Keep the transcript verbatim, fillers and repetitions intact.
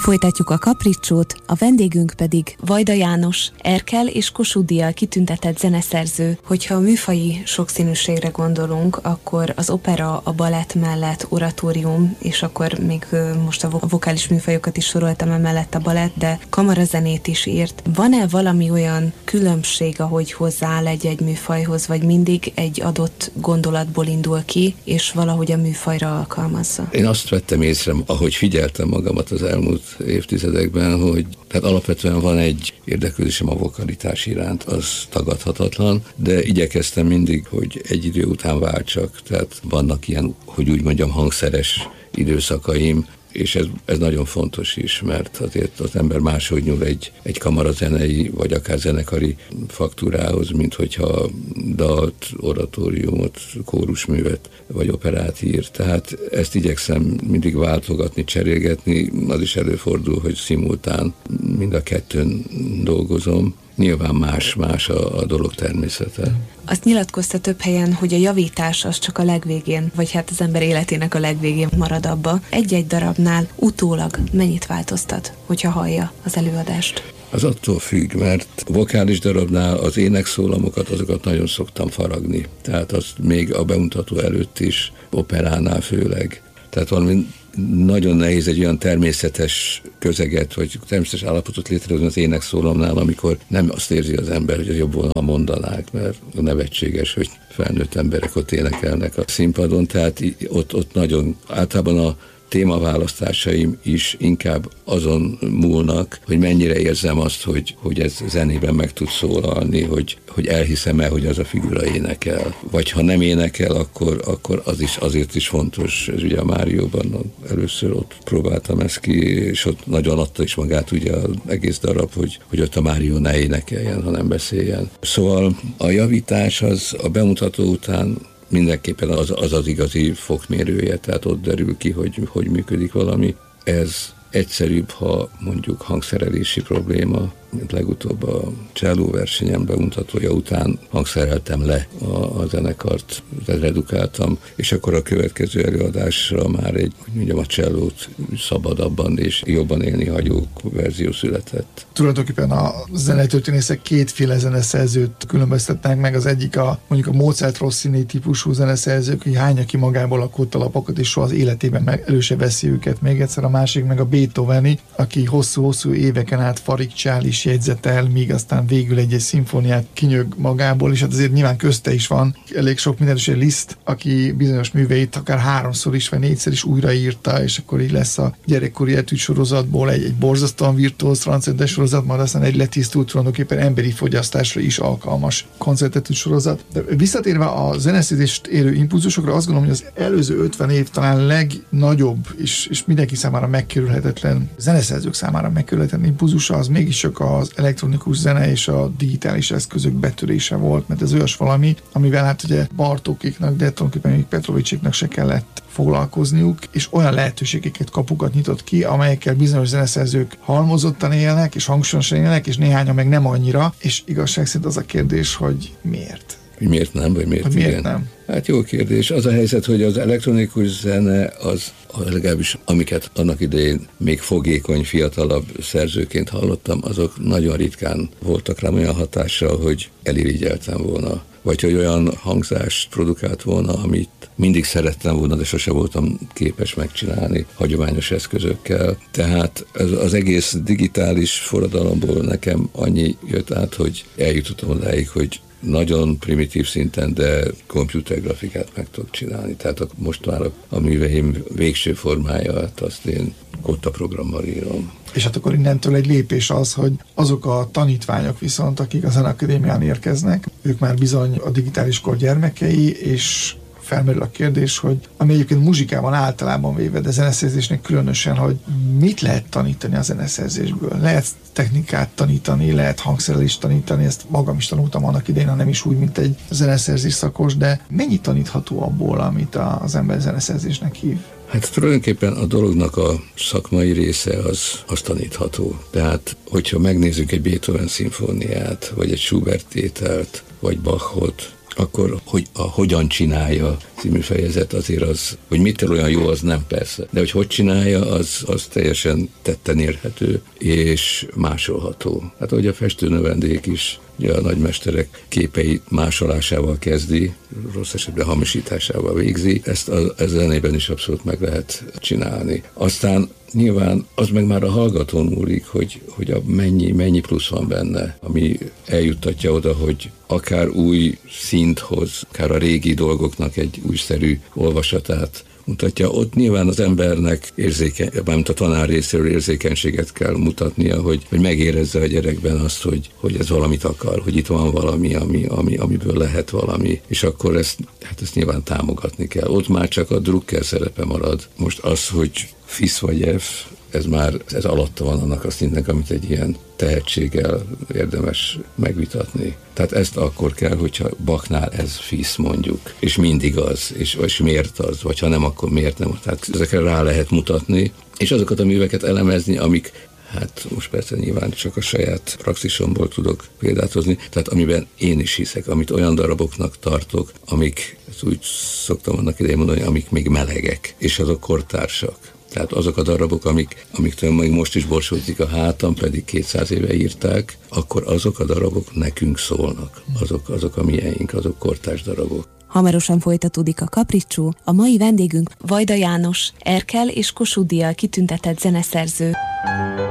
Folytatjuk a kapricsót, a vendégünk pedig Vajda János, Erkel és Kossuth díjjal kitüntetett zeneszerző. Hogyha a műfaji sokszínűségre gondolunk, akkor az opera, a balett mellett oratórium, és akkor még most a vokális műfajokat is soroltam emellett a balett, de kamarazenét is írt. Van-e valami olyan különbség, ahogy hozzááll egy-egy műfajhoz, vagy mindig egy adott gondolatból indul ki, és valahogy a műfajra alkalmazza? Én azt vettem észre, ahogy figyeltem magamat az elmúlt évtizedekben, hogy tehát alapvetően van egy érdeklődésem a vokalitás iránt, az tagadhatatlan, de igyekeztem mindig, hogy egy idő után váltsak, tehát vannak ilyen, hogy úgy mondjam, hangszeres időszakaim, és ez, ez nagyon fontos is, mert azért az ember máshogy nyúl egy, egy kamarazenei, vagy akár zenekari faktúrához, mint hogyha dalt, oratóriumot, kórusművet, vagy operát ír. Tehát ezt igyekszem mindig váltogatni, cserélgetni, az is előfordul, hogy szimultán mind a kettőn dolgozom. Nyilván más-más a, a dolog természete. Azt nyilatkozta több helyen, hogy a javítás az csak a legvégén, vagy hát az ember életének a legvégén marad abba. Egy-egy darabnál utólag mennyit változtat, hogyha hallja az előadást? Az attól függ, mert vokális darabnál az énekszólamokat, azokat nagyon szoktam faragni. Tehát azt még a bemutató előtt is, operánál főleg. Tehát valami nagyon nehéz egy olyan természetes közeget, vagy természetes állapotot létrehozni az énekszólamnál, amikor nem azt érzi az ember, hogy jobb volna, ha mondanák, mert nevetséges, hogy felnőtt emberek ott énekelnek a színpadon, tehát ott, ott nagyon általában a témaválasztásaim is inkább azon múlnak, hogy mennyire érzem azt, hogy, hogy ez zenében meg tud szólalni, hogy, hogy elhiszem-e, hogy az a figura énekel. Vagy ha nem énekel, akkor, akkor az is azért is fontos. Ez ugye a Márióban először ott próbáltam ezt ki, és ott nagyon adta is magát ugye az egész darab, hogy, hogy ott a Márió ne énekeljen, hanem beszéljen. Szóval a javítás az a bemutató után mindenképpen az, az az igazi fokmérője, tehát ott derül ki, hogy hogy működik valami. Ez egyszerűbb, ha mondjuk hangszerelési probléma, mint legutóbb a cselló versenyem bemutatója után hangszereltem le a, a zenekart, redukáltam, és akkor a következő előadásra már egy, hogy mondjam, a csellót szabadabban és jobban élni hagyó verzió született. Tulajdonképpen a zenetörténészek kétféle zeneszerzőt különböztetnek meg, az egyik a mondjuk a Mozart-Rossini típusú zeneszerzők, hogy hányja ki magából a kottalapokat, és soha az életében meg elő se veszi őket. Még egyszer a másik meg a Beethoveni, aki hosszú-hosszú éveken át farigcsál is jegyzetel, míg aztán végül egy-egy szimfóniát kinyög magából, és hát azért nyilván közte is van elég sok minden, és egy Liszt, aki bizonyos műveit akár háromszor is, vagy négyszer is újraírta, és akkor így lesz a gyerekkori etűd sorozatból egy, egy borzasztóan virtuóz francia sorozat, majd aztán egy letisztult, tulajdonképpen emberi fogyasztásra is alkalmas koncertetűd sorozat. De visszatérve a zeneszerzést érő impulzusokra, azt gondolom, hogy az előző ötven év talán legnagyobb, és, és mindenki számára megkerülhetetlen, zeneszerzők számára megkerülhetetlen impulzusa, az mégis csak az elektronikus zene és a digitális eszközök betörése volt, mert ez olyas valami, amivel hát ugye Bartókéknak, de tulajdonképpen még Petrovicséknak se kellett foglalkozniuk, és olyan lehetőségeket, kapukat nyitott ki, amelyekkel bizonyos zeneszerzők halmozottan élnek, és hangsúlyosan élnek, és néhányan meg nem annyira, és igazság szerint az a kérdés, hogy miért? Hogy miért nem, vagy miért, miért igen? nem? Hát jó kérdés. Az a helyzet, hogy az elektronikus zene az, legalábbis amiket annak idején még fogékony, fiatalabb szerzőként hallottam, azok nagyon ritkán voltak rám olyan hatással, hogy elirigyeltem volna. Vagy hogy olyan hangzást produkált volna, amit mindig szerettem volna, de sose voltam képes megcsinálni hagyományos eszközökkel. Tehát az, az egész digitális forradalomból nekem annyi jött át, hogy eljutottam odáig, hogy nagyon primitív szinten, de komputergrafikát meg tudok csinálni. Tehát a, most már a, a műveim végső formáját azt én Kotta programmal írom. És hát akkor innentől egy lépés az, hogy azok a tanítványok viszont, akik a Zeneakadémián érkeznek, ők már bizony a digitális kor gyermekei, és felmerül a kérdés, hogy ami egyébként muzsikában általában véve, de zeneszerzésnek különösen, hogy mit lehet tanítani a zeneszerzésből. Lehet technikát tanítani, lehet hangszerelést tanítani, ezt magam is tanultam annak idején, nem is úgy, mint egy zeneszerzés szakos, de mennyi tanítható abból, amit az ember zeneszerzésnek hív? Hát tulajdonképpen a dolognak a szakmai része az, az tanítható. Tehát, hogyha megnézzük egy Beethoven szimfóniát, vagy egy Schubert tételt, vagy Bachot, akkor hogy a hogyan csinálja című fejezet azért az, hogy mitől olyan jó, az nem persze. De hogy hogy csinálja, az, az teljesen tetten érhető és másolható. Hát ahogy a festőnövendék is ugye a nagymesterek képeit másolásával kezdi, rossz esetben hamisításával végzi, ezt a, a zenében is abszolút meg lehet csinálni. Aztán nyilván az meg már a hallgatón múlik, hogy, hogy a mennyi, mennyi plusz van benne, ami eljuttatja oda, hogy akár új szint hoz, akár a régi dolgoknak egy újszerű olvasatát mutatja. Ott nyilván az embernek érzéken, mármint a tanár részéről érzékenységet kell mutatnia, hogy, hogy megérezze a gyerekben azt, hogy, hogy ez valamit akar, hogy itt van valami, ami, ami, amiből lehet valami, és akkor ezt, hát ezt nyilván támogatni kell. Ott már csak a Drucker szerepe marad. Most az, hogy Fisz vagy F, ez már ez alatta van annak a szintnek, amit egy ilyen tehetséggel érdemes megvitatni. Tehát ezt akkor kell, hogyha Bachnál ez Fisz mondjuk, és mindig az, és, és miért az, vagy ha nem, akkor miért nem. Tehát ezekre rá lehet mutatni, és azokat a műveket elemezni, amik, hát most persze nyilván csak a saját praxisomból tudok példát hozni, tehát amiben én is hiszek, amit olyan daraboknak tartok, amik, ezt úgy szoktam annak idején mondani, amik még melegek, és azok kortársak. Tehát azok a darabok, amik, amiktől még most is borsódik a hátam, pedig kétszáz éve írták, akkor azok a darabok nekünk szólnak. Azok, azok a miénk, azok kortárs darabok. Hamarosan folytatódik a Kapricsó, a mai vendégünk Vajda János, Erkel és Kossuth-díjjal kitüntetett zeneszerző.